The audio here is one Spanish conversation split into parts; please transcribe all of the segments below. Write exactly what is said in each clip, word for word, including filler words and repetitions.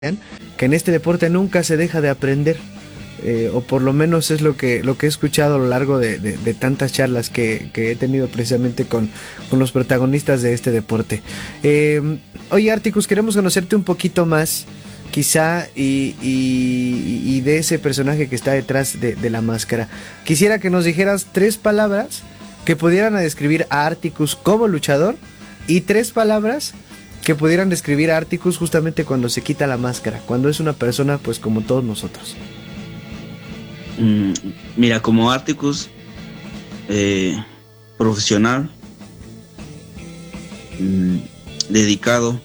que en este deporte nunca se deja de aprender, eh, o por lo menos es lo que, lo que he escuchado a lo largo de, de, de tantas charlas que, que he tenido precisamente con, con los protagonistas de este deporte. Eh, oye, Articus, queremos conocerte un poquito más, quizá, y, y, y de ese personaje que está detrás de, de la máscara. Quisiera que nos dijeras tres palabras que pudieran describir a Articus como luchador y tres palabras que pudieran describir a Articus justamente cuando se quita la máscara, cuando es una persona pues como todos nosotros. Mm, mira, como Articus, eh, profesional, mm, dedicado,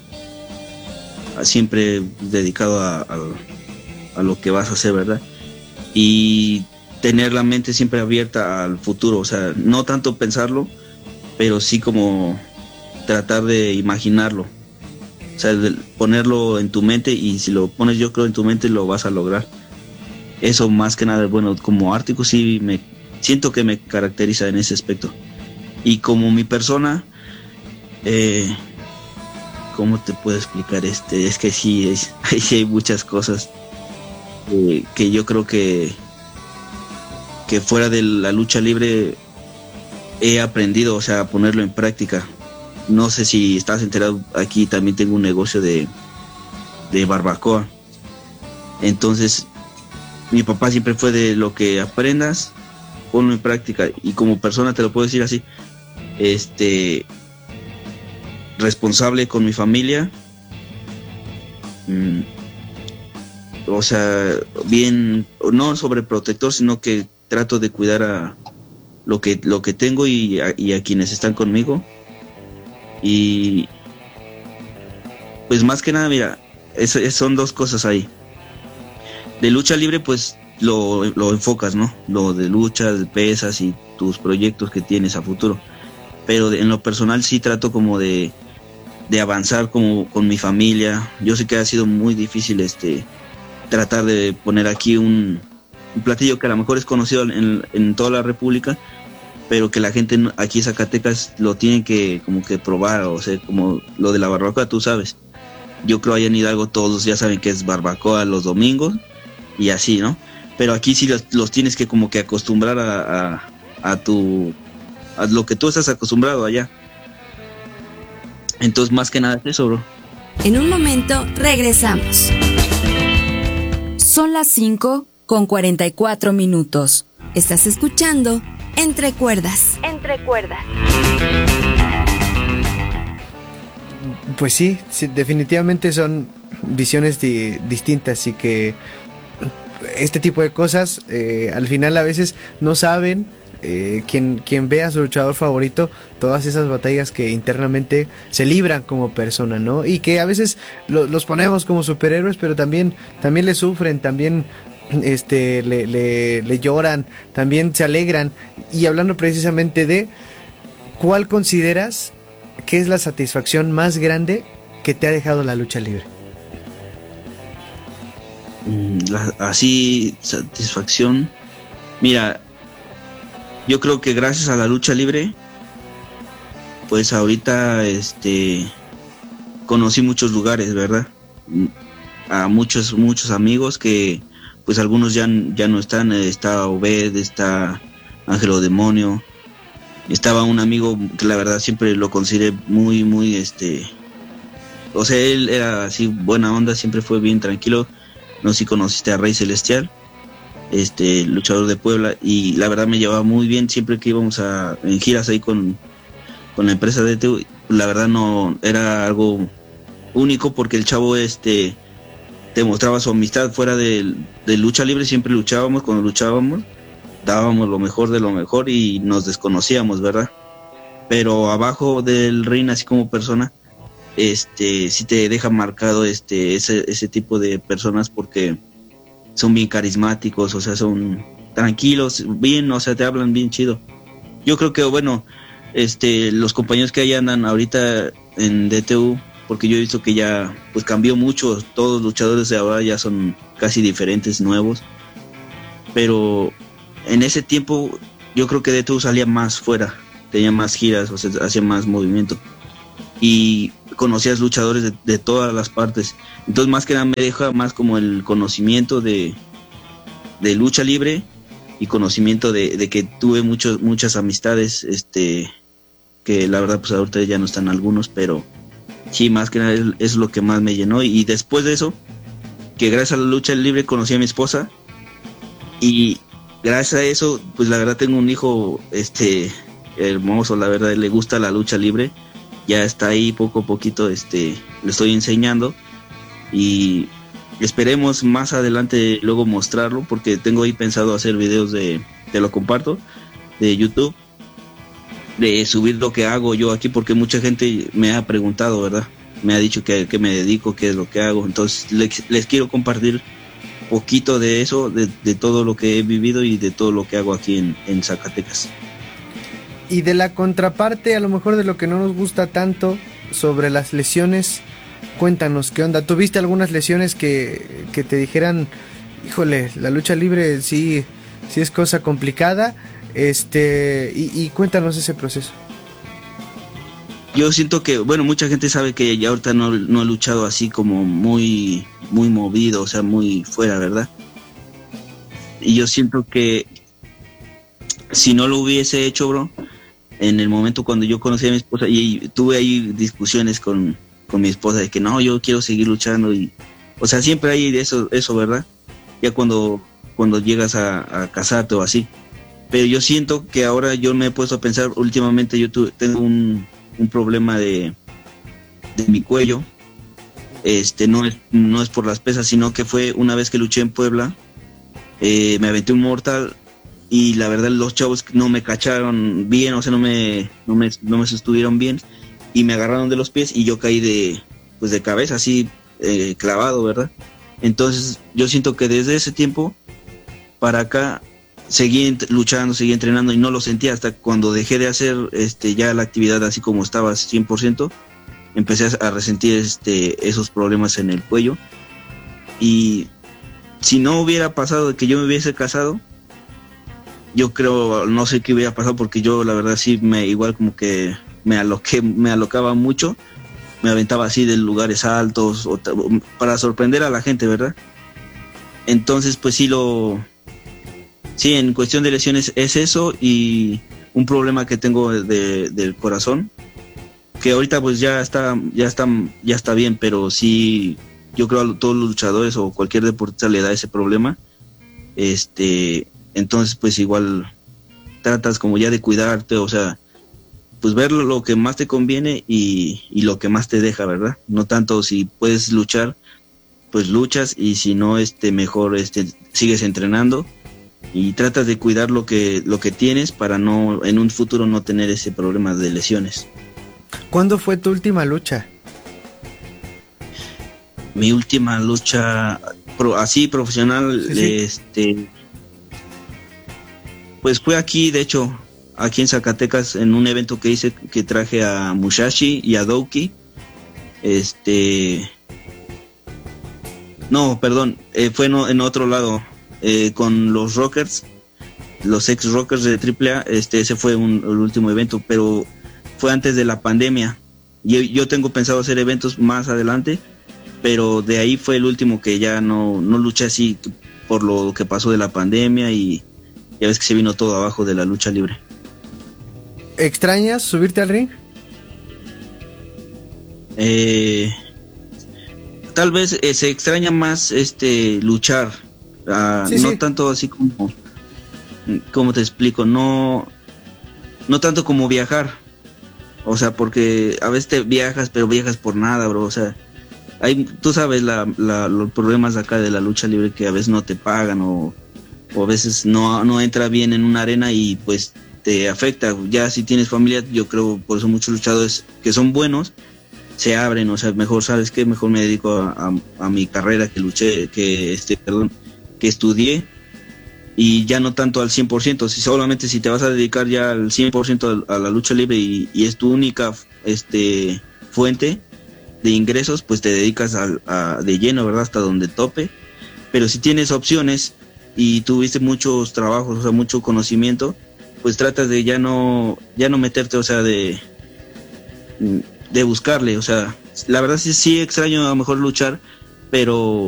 siempre dedicado a, a, a lo que vas a hacer, ¿verdad? Y tener la mente siempre abierta al futuro, o sea, no tanto pensarlo, pero sí como tratar de imaginarlo, o sea, de ponerlo en tu mente, y si lo pones, yo creo, en tu mente, lo vas a lograr. Eso más que nada, bueno, como Articus sí me siento que me caracteriza en ese aspecto. Y como mi persona, eh, ¿cómo te puedo explicar? Este, es que sí, es, sí hay muchas cosas eh, que yo creo que que fuera de la lucha libre he aprendido, o sea, a ponerlo en práctica. No sé si estás enterado, aquí también tengo un negocio de, de barbacoa. Entonces, mi papá siempre fue de lo que aprendas, ponlo en práctica. Y como persona te lo puedo decir así, este, responsable con mi familia, mmm, o sea, bien, no sobreprotector, sino que trato de cuidar a lo que, lo que tengo y a, y a quienes están conmigo. Y pues más que nada, mira, es, es, son dos cosas ahí. De lucha libre, pues lo, lo enfocas, ¿no? Lo de lucha, de pesas y tus proyectos que tienes a futuro. Pero de, en lo personal sí trato como de, de avanzar como con mi familia. Yo sé que ha sido muy difícil este tratar de poner aquí un, un platillo que a lo mejor es conocido en, en toda la República, pero que la gente aquí en Zacatecas lo tiene que como que probar, o sea, como lo de la barbacoa, tú sabes. Yo creo allá en Hidalgo todos ya saben que es barbacoa los domingos y así, ¿no? Pero aquí sí los, los tienes que como que acostumbrar a, a, a tu a lo que tú estás acostumbrado allá. Entonces, más que nada es eso, bro. En un momento regresamos. Son las cinco con cuarenta y cuatro minutos. Estás escuchando Entre Cuerdas. Entre Cuerdas. Pues sí, sí, definitivamente son visiones di- distintas y que este tipo de cosas eh, al final a veces no saben eh, quien, quien ve a su luchador favorito, todas esas batallas que internamente se libran como persona, ¿no? Y que a veces lo, los ponemos como superhéroes, pero también, también le sufren, también este le, le, le lloran, también se alegran. Y hablando precisamente de ¿cuál consideras que es la satisfacción más grande que te ha dejado la lucha libre? La, así, satisfacción. Mira, yo creo que gracias a la lucha libre, pues ahorita este conocí muchos lugares, ¿verdad? A muchos, muchos amigos que pues algunos ya, ya no están. Está Obed, está Ángelo Demonio, estaba un amigo que la verdad siempre lo consideré muy, muy este, o sea, él era así buena onda, siempre fue bien tranquilo. No sé si conociste a Rey Celestial, este luchador de Puebla, y la verdad me llevaba muy bien siempre que íbamos a en giras ahí con, con la empresa de D T U. La verdad no era algo único porque el chavo este demostraba su amistad fuera de, de lucha libre. Siempre luchábamos, cuando luchábamos dábamos lo mejor de lo mejor y nos desconocíamos, ¿verdad? Pero abajo del ring, así como persona, este sí te deja marcado este ese ese tipo de personas porque son bien carismáticos, o sea, son tranquilos, bien, o sea, te hablan bien chido. Yo creo que, bueno, este los compañeros que ahí andan ahorita en D T U, porque yo he visto que ya pues cambió mucho, todos los luchadores de ahora ya son casi diferentes, nuevos, pero en ese tiempo yo creo que D T U salía más fuera, tenía más giras, o sea, hacía más movimiento. y conocías luchadores de, de todas las partes. Entonces más que nada me deja más como el conocimiento de, de lucha libre y conocimiento de, de que tuve muchos muchas amistades, este que la verdad pues ahorita ya no están algunos, pero sí, más que nada es, es lo que más me llenó. Y después de eso, que gracias a la lucha libre conocí a mi esposa, y gracias a eso pues la verdad tengo un hijo este hermoso, la verdad le gusta la lucha libre, ya está ahí poco a poquito, este le estoy enseñando, y esperemos más adelante luego mostrarlo, porque tengo ahí pensado hacer videos de, te lo comparto, de YouTube, de subir lo que hago yo aquí, porque mucha gente me ha preguntado, ¿verdad? Me ha dicho que, que me dedico, qué es lo que hago. Entonces les, les quiero compartir poquito de eso, de, de todo lo que he vivido y de todo lo que hago aquí en, en Zacatecas. Y de la contraparte, a lo mejor de lo que no nos gusta tanto, sobre las lesiones, cuéntanos, ¿qué onda? ¿Tuviste algunas lesiones que, que te dijeran, híjole, la lucha libre sí, sí es cosa complicada? Este, y, y cuéntanos ese proceso. Yo siento que, bueno, mucha gente sabe que ya ahorita no, no he luchado así como muy, muy movido, o sea, muy fuera, ¿verdad? Y yo siento que si no lo hubiese hecho, bro, en el momento cuando yo conocí a mi esposa, y tuve ahí discusiones con, con mi esposa de que no, yo quiero seguir luchando, y, o sea, siempre hay eso, eso, ¿verdad? Ya cuando, cuando llegas a, a casarte o así. Pero yo siento que ahora yo me he puesto a pensar, últimamente yo tu, tengo un, un problema de, de mi cuello. Este no es, no es por las pesas, sino que fue una vez que luché en Puebla, eh, me aventé un mortal, y la verdad los chavos no me cacharon bien, o sea, no me, no me, no me sostuvieron bien, y me agarraron de los pies, y yo caí de, pues de cabeza, así, eh, clavado, ¿verdad? Entonces yo siento que desde ese tiempo para acá seguí luchando, seguí entrenando, y no lo sentía hasta cuando dejé de hacer este ya la actividad así como estaba cien por ciento, empecé a resentir este esos problemas en el cuello. Y si no hubiera pasado de que yo me hubiese casado, yo creo, no sé qué hubiera pasado, porque yo la verdad sí me igual como que me aloqué, me alocaba mucho, me aventaba así de lugares altos o, para sorprender a la gente, ¿verdad? Entonces pues sí lo Sí, en cuestión de lesiones es eso, y un problema que tengo de, del corazón, que ahorita pues ya está, ya está, ya está bien, pero sí, yo creo a todos los luchadores o cualquier deportista le da ese problema. Este, entonces pues igual tratas como ya de cuidarte, o sea, pues ver lo que más te conviene y, y lo que más te deja, ¿verdad? No tanto si puedes luchar, pues luchas, y si no, este, mejor este, sigues entrenando. Y tratas de cuidar lo que lo que tienes para no en un futuro no tener ese problema de lesiones. ¿Cuándo fue tu última lucha? Mi última lucha pro, así profesional, sí, sí. este pues fue aquí, de hecho, aquí en Zacatecas, en un evento que hice, que traje a Musashi y a Douki. Este no, perdón, eh, fue no, en otro lado. Eh, con los Rockers, los ex Rockers de triple A, este, ese fue un, el último evento, pero fue antes de la pandemia. Yo, yo tengo pensado hacer eventos más adelante, pero de ahí fue el último que ya no, no luché así por lo que pasó de la pandemia, y ya ves que se vino todo abajo de la lucha libre. ¿Extrañas subirte al ring? Eh, tal vez eh, se extraña más este luchar. Uh, sí, no sí. tanto así como, como te explico, no, no tanto como viajar, o sea, porque a veces te viajas, pero viajas por nada, bro, o sea, hay, tú sabes la, la, los problemas acá de la lucha libre, que a veces no te pagan, o, o a veces no, no entra bien en una arena y pues te afecta. Ya si tienes familia, yo creo, por eso muchos luchadores que son buenos se abren, o sea, mejor, ¿sabes qué? Mejor me dedico a, a, a mi carrera que luché, que este, perdón, que estudié, y ya no tanto al cien por ciento. Si solamente si te vas a dedicar ya al cien por ciento a la lucha libre y, y es tu única este fuente de ingresos, pues te dedicas a, a, de lleno, ¿verdad? Hasta donde tope. Pero si tienes opciones y tuviste muchos trabajos, o sea, mucho conocimiento, pues tratas de ya no ya no meterte, o sea, de de buscarle, o sea, la verdad sí, sí extraño a lo mejor luchar, pero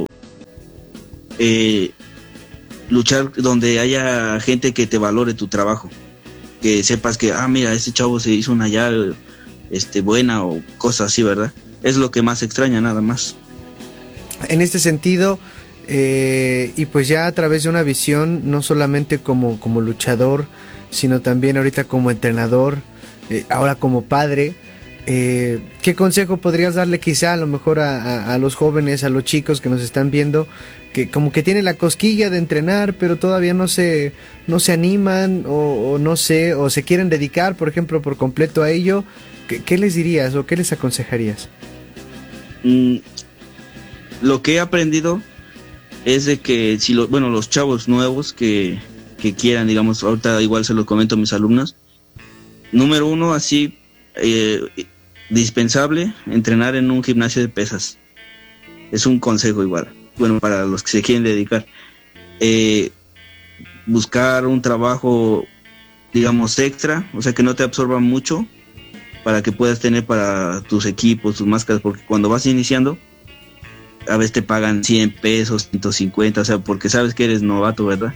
eh, luchar donde haya gente que te valore tu trabajo, que sepas que, ah, mira, este chavo se hizo una llave este, buena o cosas así, ¿verdad? Es lo que más extraña, nada más. En este sentido, eh, y pues ya a través de una visión, no solamente como, como luchador, sino también ahorita como entrenador, eh, ahora como padre, eh, ¿qué consejo podrías darle quizá a lo mejor a, a, a los jóvenes, a los chicos que nos están viendo, que como que tienen la cosquilla de entrenar, pero todavía no se, no se animan o, o no sé, o se quieren dedicar, por ejemplo, por completo a ello? ¿Qué, qué les dirías o qué les aconsejarías? Mm, lo que he aprendido es de que si lo, bueno, los chavos nuevos que, que quieran, digamos, ahorita igual se lo comento a mis alumnos, número uno, así, eh, dispensable, entrenar en un gimnasio de pesas. Es un consejo igual, bueno, para los que se quieren dedicar. Eh, buscar un trabajo, digamos, extra, o sea, que no te absorba mucho, para que puedas tener para tus equipos, tus máscaras, porque cuando vas iniciando, a veces te pagan cien pesos, ciento cincuenta, o sea, porque sabes que eres novato, ¿verdad?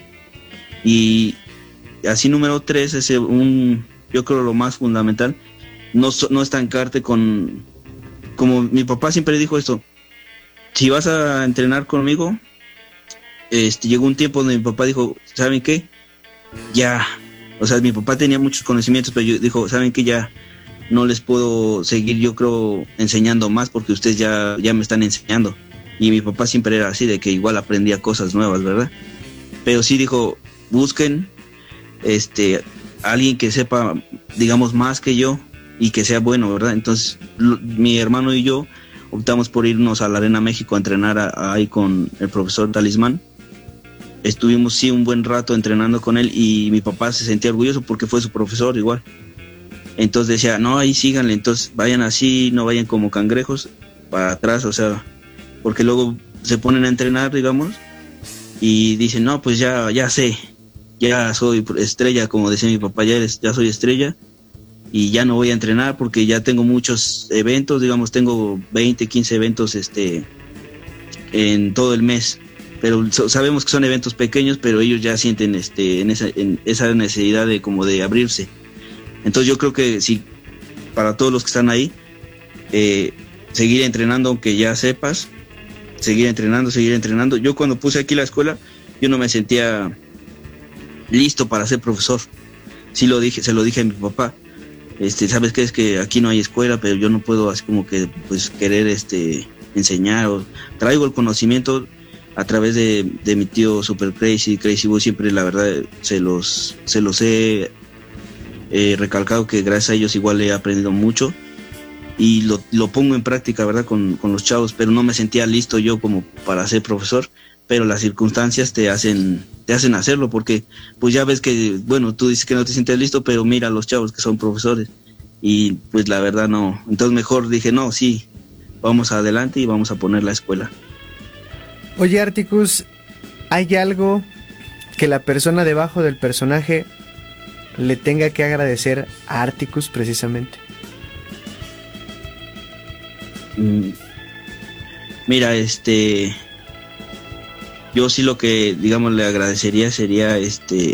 Y así número tres, es un, yo creo lo más fundamental, no, no estancarte con, como mi papá siempre dijo esto, si vas a entrenar conmigo, este, llegó un tiempo donde mi papá dijo, ¿saben qué? Ya, o sea, mi papá tenía muchos conocimientos, pero yo dijo, ¿saben qué? Ya no les puedo seguir, yo creo, enseñando más porque ustedes ya, ya me están enseñando. Y mi papá siempre era así, de que igual aprendía cosas nuevas, ¿verdad? Pero sí dijo, busquen este, alguien que sepa, digamos, más que yo y que sea bueno, ¿verdad? Entonces, lo, mi hermano y yo optamos por irnos a la Arena México a entrenar a, a, ahí con el profesor Talismán. Estuvimos, sí, un buen rato entrenando con él y mi papá se sentía orgulloso porque fue su profesor igual. Entonces decía, no, ahí síganle, entonces vayan así, no vayan como cangrejos para atrás, o sea, porque luego se ponen a entrenar, digamos, y dicen, no, pues ya, ya sé, ya soy estrella, como decía mi papá, ya, eres, ya soy estrella, y ya no voy a entrenar porque ya tengo muchos eventos, digamos, tengo veinte, quince eventos este, en todo el mes, pero sabemos que son eventos pequeños, pero ellos ya sienten este, en esa, en esa necesidad de como de abrirse. Entonces yo creo que sí, para todos los que están ahí, eh, seguir entrenando aunque ya sepas, seguir entrenando, seguir entrenando. Yo cuando puse aquí la escuela, yo no me sentía listo para ser profesor. Sí lo dije, se lo dije a mi papá. Este, ¿sabes qué? Es que aquí no hay escuela, pero yo no puedo así como que pues querer este enseñar. O, traigo el conocimiento a través de, de mi tío Super Crazy, Crazy Boy, siempre la verdad se los, se los he eh, recalcado que gracias a ellos igual he aprendido mucho. Y lo, lo pongo en práctica, ¿verdad? Con, con los chavos, pero no me sentía listo yo como para ser profesor, pero las circunstancias te hacen te hacen hacerlo, porque pues ya ves que, bueno, tú dices que no te sientes listo, pero mira a los chavos que son profesores, y pues la verdad no. Entonces mejor dije, no, sí, vamos adelante y vamos a poner la escuela. Oye, Articus, ¿hay algo que la persona debajo del personaje le tenga que agradecer a Articus precisamente? Mira, este, yo sí lo que, digamos, le agradecería sería, este,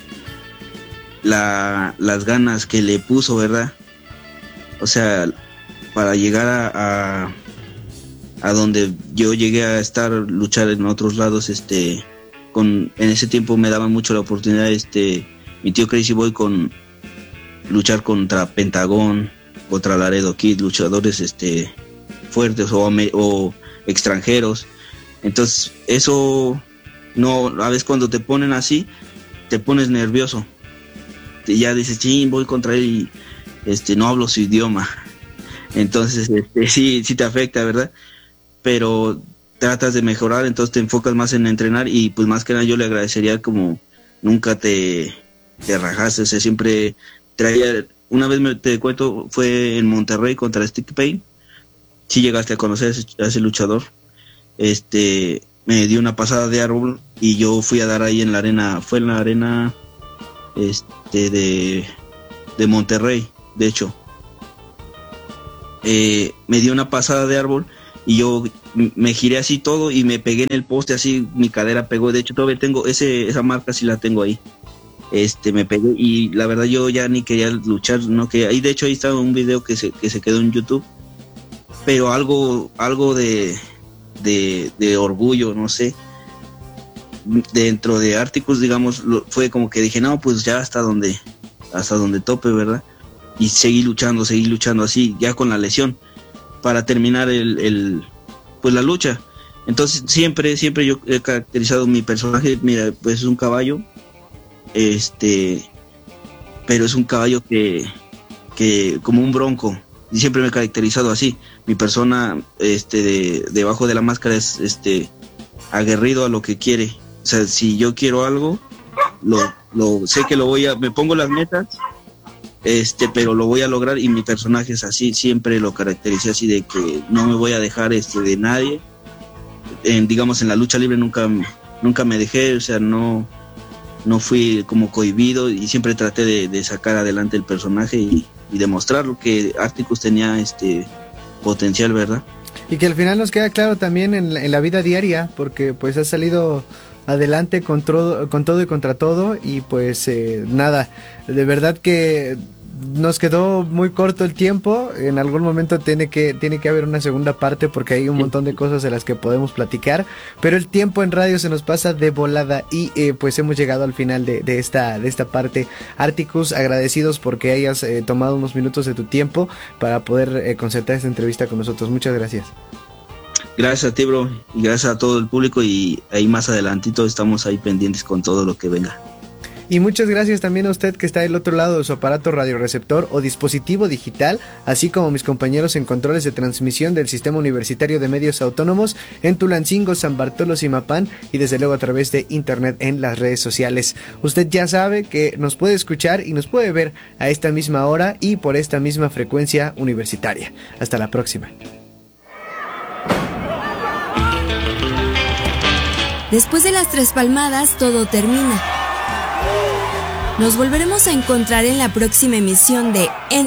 la, las ganas que le puso, ¿verdad? O sea, para llegar a, a, a donde yo llegué a estar, luchar en otros lados, este, con, en ese tiempo me daban mucho la oportunidad, este, mi tío Crazy Boy con luchar contra Pentagón, contra Laredo Kid, luchadores, este, fuertes o, o extranjeros. Entonces eso no, a veces cuando te ponen así te pones nervioso, te, ya dices, ching, voy contra él y este, no hablo su idioma, entonces este, sí, sí te afecta, ¿verdad? Pero tratas de mejorar, entonces te enfocas más en entrenar y pues más que nada yo le agradecería como nunca te, te rajaste, o sea, siempre traía. Una vez me, te cuento, fue en Monterrey contra Stick Pain. Sí llegaste a conocer a ese, a ese luchador. Este, me dio una pasada de árbol y yo fui a dar ahí en la arena, fue en la arena este de, de Monterrey, de hecho. eh, me dio una pasada de árbol y yo me giré así todo y me pegué en el poste, así mi cadera pegó. De hecho todavía tengo ese, esa marca, sí la tengo ahí. Este, me pegué y la verdad yo ya ni quería luchar, no quería. Y de hecho ahí está un video que se, que se quedó en YouTube, pero algo, algo de, de, de orgullo, no sé, dentro de Articus, digamos, lo, fue como que dije, no, pues ya hasta donde, hasta donde tope, ¿verdad? Y seguí luchando, seguí luchando así, ya con la lesión, para terminar el, el pues la lucha. Entonces siempre, siempre yo he caracterizado mi personaje, mira, pues es un caballo, este, pero es un caballo que, que como un bronco, y siempre me he caracterizado así. Mi persona, este, de, debajo de la máscara es, este, aguerrido a lo que quiere. O sea, si yo quiero algo, lo, lo sé que lo voy a, me pongo las metas, este, pero lo voy a lograr, y mi personaje es así, siempre lo caractericé así, de que no me voy a dejar, este, de nadie. En, digamos, en la lucha libre nunca, nunca me dejé, o sea, no, no fui como cohibido, y siempre traté de, de sacar adelante el personaje y, y demostrar lo que Articus tenía, este, potencial, ¿verdad? Y que al final nos queda claro también en la, en la vida diaria, porque pues has salido adelante con todo, con todo y contra todo, y pues eh, nada, de verdad que nos quedó muy corto el tiempo. En algún momento tiene que, tiene que haber una segunda parte, porque hay un montón de cosas de las que podemos platicar, pero el tiempo en radio se nos pasa de volada, y eh, pues hemos llegado al final de, de, esta, de esta parte. Articus, agradecidos porque hayas eh, tomado unos minutos de tu tiempo para poder eh, concertar esta entrevista con nosotros. Muchas gracias. Gracias a ti, bro, y gracias a todo el público, y ahí más adelantito estamos ahí pendientes con todo lo que venga. Y muchas gracias también a usted que está del otro lado de su aparato radioreceptor o dispositivo digital, así como mis compañeros en controles de transmisión del Sistema Universitario de Medios Autónomos en Tulancingo, San Bartolo, Zimapán, y desde luego a través de internet en las redes sociales. Usted ya sabe que nos puede escuchar y nos puede ver a esta misma hora y por esta misma frecuencia universitaria. Hasta la próxima. Después de las tres palmadas, todo termina. Nos volveremos a encontrar en la próxima emisión de En